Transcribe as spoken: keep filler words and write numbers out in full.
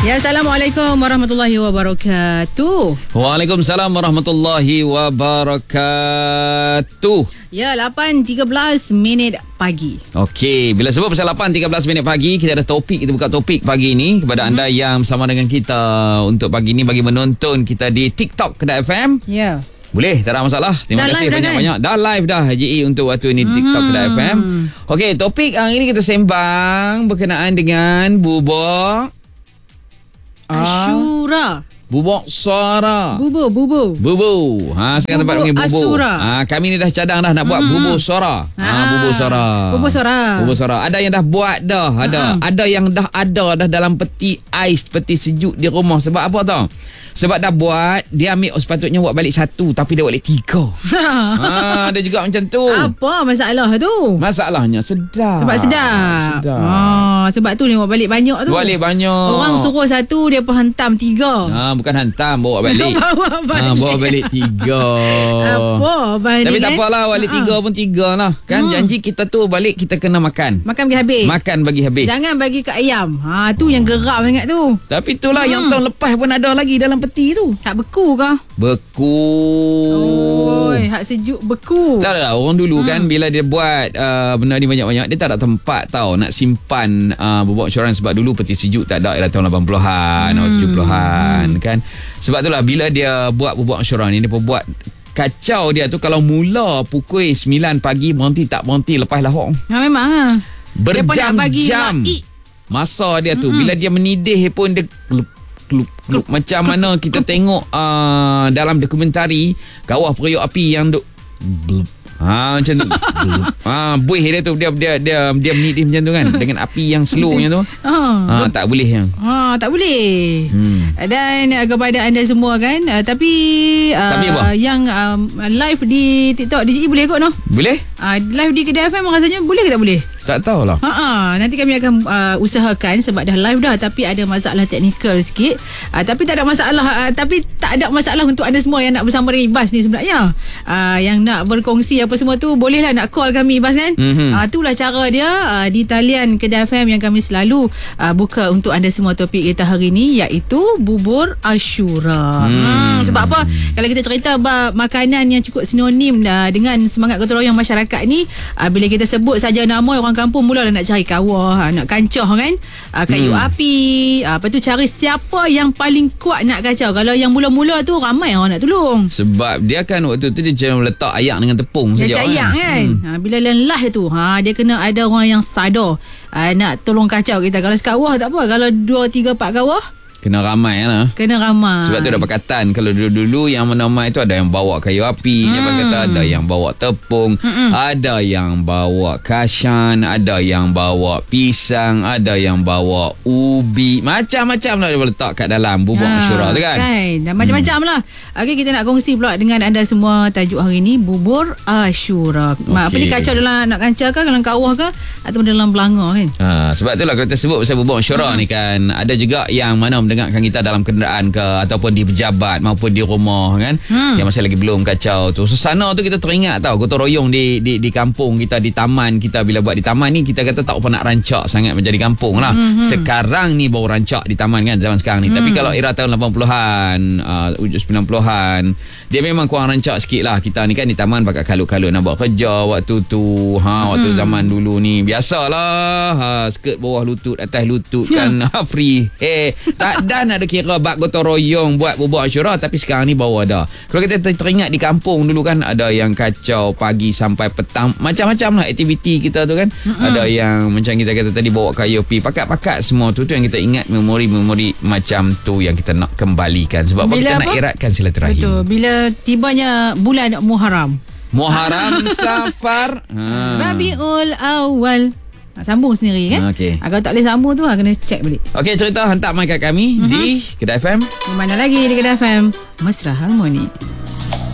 Ya, Assalamualaikum warahmatullahi wabarakatuh. Waalaikumsalam warahmatullahi wabarakatuh. Ya, lapan tiga belas minit pagi. Okey, bila sebut pasal lapan tiga belas minit pagi, kita ada topik, kita buka topik pagi ini kepada mm-hmm. anda yang bersama dengan kita untuk pagi ini bagi menonton kita di TikTok Kedah F M. Ya. Boleh, tak ada masalah. Terima dah kasih banyak-banyak. Dah, kan? dah live dah H I untuk waktu ini di TikTok hmm. Kedah F M. Okey, topik hari ini kita sembang berkenaan dengan bubur Asyura. Bubur suara. Bubur, bubur. Bubur. Ha, sekarang tempat panggil bubur. Ha, kami ni dah cadang dah nak buat hmm. bubur suara. Ha, bubur suara. Bubur suara. Bubur suara. Ada yang dah buat dah, ada. Ha. Ada yang dah ada dah dalam peti ais, peti sejuk di rumah. Sebab apa tau? Sebab dah buat, dia ambil oh, sepatutnya buat balik satu, tapi dia buat balik tiga. Ha, ada juga macam tu. Apa masalah tu? Masalahnya sedap. Sebab sedap. Sedap. Ha, sebab tu dia buat balik banyak tu. Buat balik banyak. Orang suruh satu, dia pun hantam tiga. Ha, bukan hantam, bawa balik. bawa balik. Ha, bawa balik tiga. Apa balik? Tapi tak apalah, balik tiga pun tiga lah. Kan hmm. janji kita tu balik kita kena makan. Makan bagi habis. Makan bagi habis. Jangan bagi kat ayam. Ha, tu yang geram sangat tu. Tapi itulah hmm. yang tahun lepas pun ada lagi dalam peti tu. Hak beku ke? Beku. Oi, hak sejuk beku. Tak lah, orang dulu hmm. kan bila dia buat uh, benda ni banyak-banyak, dia tak ada tempat tau nak simpan uh, bubur ansyuran. Sebab dulu peti sejuk tak ada, era tahun lapan puluhan hmm. atau tujuh puluhan hmm. kan. Sebab itulah bila dia buat bubur ansyuran ni, dia pun buat kacau dia tu. Kalau mula pukul sembilan pagi, berhenti tak berhenti lepas lahong. Ha, memang ha. Berjam-jam masa dia tu. Mm-hmm. Bila dia menidih pun dia klup, klup, klup. Macam mana kita tengok uh, dalam dokumentari kawah periuk api yang duk blup. Ha, macam tu. Ha, buih dia tu dia dia dia dia menidih macam tu kan, dengan api yang slownya tu. Ha, tak boleh yang. Ha, tak boleh. Hmm. Dan uh, kepada anda semua kan, uh, tapi uh, tapi yang um, live di TikTok D J E boleh kot noh? Boleh? Uh, live di Kedah F M rasanya boleh ke tak boleh? Tak tahulah. Ha ah, nanti kami akan uh, usahakan sebab dah live dah, tapi ada masalah teknikal sikit. Uh, tapi tak ada masalah uh, tapi tak ada masalah untuk anda semua yang nak bersama dengan Ibas ni sebenarnya. Uh, yang nak berkongsi apa semua tu bolehlah nak call kami Ibas kan. Mm-hmm. Uh, itulah cara dia uh, di talian Kedah F M yang kami selalu uh, buka untuk anda semua topik kita hari ni, iaitu bubur Asyura. Mm. Hmm, sebab apa? Kalau kita cerita bab makanan yang cukup sinonim uh, dengan semangat gotong royong masyarakat ni, uh, bila kita sebut saja nama, orang kampung mulalah nak cari kawah, nak kancah kan, uh, kayu hmm. api, uh, lepas tu cari siapa yang paling kuat nak kacau. Kalau yang mula-mula tu ramai orang nak tolong. Sebab dia kan waktu tu dia cuma letak ayak dengan tepung saja. Dia ayak kan, kan? Hmm. Ha, bila lelah tu ha, dia kena ada orang yang sadar uh, nak tolong kacau kita. Kalau sekawah tak apa, kalau dua tiga empat kawah kena ramai lah. Kena ramai. Sebab tu ada pakatan. Kalau dulu-dulu yang menamai tu ada yang bawa kayu api, hmm. kata ada yang bawa tepung, hmm. ada yang bawa kashan, ada yang bawa pisang, ada yang bawa ubi. Macam-macam lah dia letak kat dalam bubur ha, Asyura tu kan. Kan. Dan macam-macam hmm. lah. Okey, kita nak kongsi pula dengan anda semua tajuk hari ni, bubur Asyura. Okay. Apa ni, kacau dalam nak kancah ke, dalam kawah ke, atau dalam belanga kan? Ha, sebab tu lah kalau kita sebut pasal bubur Asyura hmm. ni kan, ada juga yang mana dengarkan kita dalam kenderaan ke, ataupun di pejabat maupun di rumah kan, hmm. yang masih lagi belum kacau tu. Suasana tu kita teringat tau, gotong royong di, di di kampung kita, di taman kita. Bila buat di taman ni, kita kata tak pernah rancak sangat menjadi kampung lah. hmm. Sekarang ni baru rancak di taman kan, zaman sekarang ni. hmm. Tapi kalau era tahun lapan puluhan, uh, sembilan puluhan, dia memang kurang rancak sikit lah. Kita ni kan di taman pakai kalut-kalut nak buat kerja waktu tu. Ha, waktu hmm. zaman dulu ni biasalah, ha, skirt bawah lutut, atas lutut kan, ha, free hair. Tak dan ada kira bak gotong royong buat bubur Asyura. Tapi sekarang ni baru ada. Kalau kita teringat di kampung dulu kan, ada yang kacau pagi sampai petang, macam-macam lah aktiviti kita tu kan. Mm-hmm. Ada yang macam kita kata tadi, bawa kayu api, pakat-pakat semua tu. Tu yang kita ingat, memori-memori macam tu yang kita nak kembalikan. Sebab bila kita apa? Nak eratkan silaturahim. Betul. Bila tibanya bulan Muharram, Muharram Safar, ha. Rabiul Awal, sambung sendiri kan. Okay. Kalau tak boleh sambung tu, kena check balik. Okey, cerita hantar mic kat kami mm-hmm. di Kedah F M. Di mana lagi di Kedah F M? Mesra Harmoni.